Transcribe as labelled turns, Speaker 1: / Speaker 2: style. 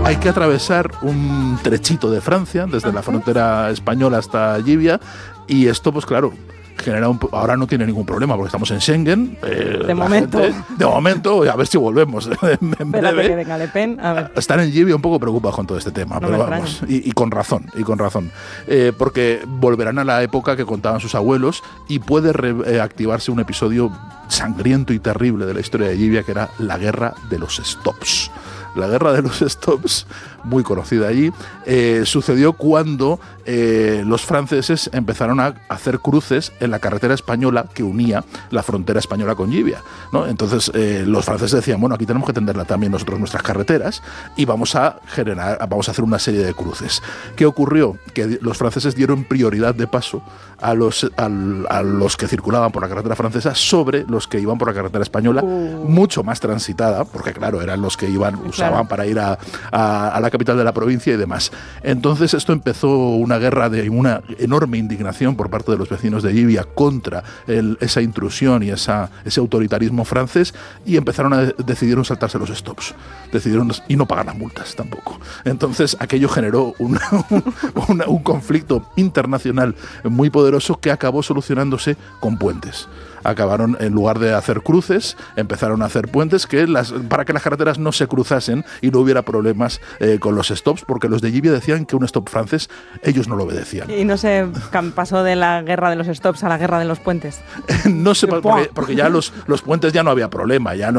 Speaker 1: hay que atravesar un trechito de Francia, desde la frontera española hasta Llivia, y esto, pues claro, ahora no tiene ningún problema porque estamos en Schengen.
Speaker 2: De momento,
Speaker 1: a ver si volvemos. En breve.
Speaker 2: Que venga Le Pen, a ver.
Speaker 1: Están en Llivia un poco preocupados con todo este tema, pero vamos, y con razón, porque volverán a la época que contaban sus abuelos y puede reactivarse un episodio sangriento y terrible de la historia de Llivia, que era la Guerra de los Stops. La Guerra de los Stops, muy conocida allí, sucedió cuando los franceses empezaron a hacer cruces en la carretera española que unía la frontera española con Llivia, ¿no? Entonces los franceses decían, bueno, aquí tenemos que tenderla también nosotros nuestras carreteras y vamos a hacer una serie de cruces. ¿Qué ocurrió? Que los franceses dieron prioridad de paso a los que circulaban por la carretera francesa sobre los que iban por la carretera española, mucho más transitada, porque claro, eran los que usaban para ir a la capital de la provincia y demás. Entonces esto empezó una guerra de una enorme indignación por parte de los vecinos de Llivia contra esa intrusión y ese autoritarismo francés, y decidieron saltarse los stops, y no pagar las multas tampoco. Entonces aquello generó un conflicto internacional muy poderoso que acabó solucionándose con puentes. Acabaron, en lugar de hacer cruces, empezaron a hacer puentes para que las carreteras no se cruzasen y no hubiera problemas con los stops, porque los de Llivia decían que un stop francés ellos no lo obedecían.
Speaker 2: ¿Y no se pasó de la guerra de los stops a la guerra de los puentes?
Speaker 1: No sé, porque ya los puentes ya no había problema, ya no